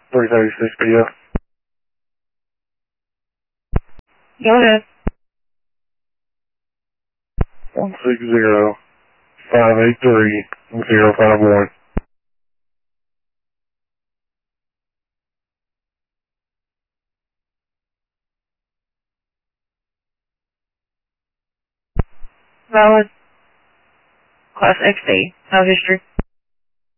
336 PF. Go ahead. 160-583-051. Valid. Class XD. No history.